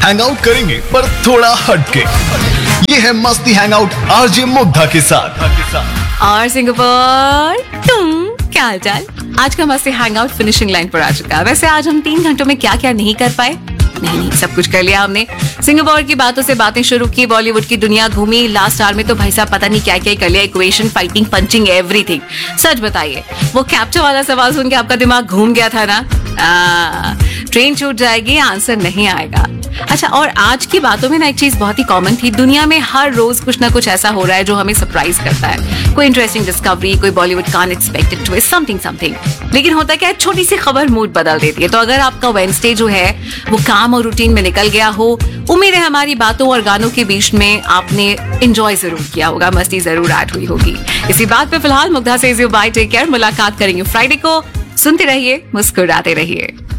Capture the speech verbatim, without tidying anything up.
Hang out करेंगे पर थोड़ा हटके। ये है मस्ती हैंग आउट आरजे मुग्धा के साथ। और सिंगापुर तुम क्या हाल चाल? आज का मस्ती हैंग आउट फिनिशिंग लाइन पर आ चुका है। वैसे आज हम तीन घंटों में क्या क्या नहीं कर पाए, नहीं नहीं सब कुछ कर लिया हमने। सिंगापुर की बातों से बातें शुरू की, बॉलीवुड की दुनिया घूमी, लास्ट आवर में तो भाई साहब पता नहीं क्या क्या कर लिया, इक्वेशन, फाइटिंग, पंचिंग, एवरीथिंग। सच बताइए, वो कैप्चर वाला सवाल सुन के आपका दिमाग घूम गया था ना? आ, ट्रेन छूट जाएगी, आंसर नहीं आएगा। अच्छा, और आज की बातों में ना एक चीज बहुत ही कॉमन थी। दुनिया में हर रोज कुछ ना कुछ ऐसा हो रहा है जो हमें सरप्राइज करता है। कोई इंटरेस्टिंग डिस्कवरी, कोई बॉलीवुड का अनएक्सपेक्टेड ट्विस्ट, समथिंग समथिंग। लेकिन होता क्या है, छोटी सी खबर मूड बदल देती है। तो अगर आपका वेडनेसडे जो है वो काम और रूटीन में निकल गया हो, उम्मीद है हमारी बातों और गानों के बीच में आपने एंजॉय जरूर किया होगा, मस्ती जरूर ऐड हुई होगी। इसी बात पे फिलहाल मुग्धा से बाय, टेक केयर। मुलाकात करेंगे फ्राइडे को। सुनते रहिए, मुस्कुराते रहिए।